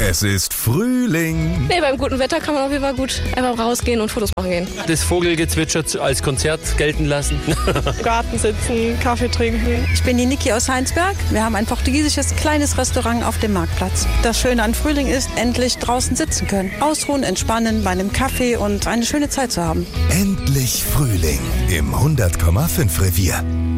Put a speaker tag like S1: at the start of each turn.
S1: Es ist Frühling.
S2: Nee, beim guten Wetter kann man auf jeden Fall gut einfach rausgehen und Fotos machen gehen.
S3: Das Vogelgezwitscher als Konzert gelten lassen.
S2: Im Garten sitzen, Kaffee trinken.
S4: Ich bin die Niki aus Heinsberg. Wir haben ein portugiesisches kleines Restaurant auf dem Marktplatz. Das Schöne an Frühling ist, endlich draußen sitzen können. Ausruhen, entspannen, bei einem Kaffee und eine schöne Zeit zu haben.
S1: Endlich Frühling im 100,5 Revier.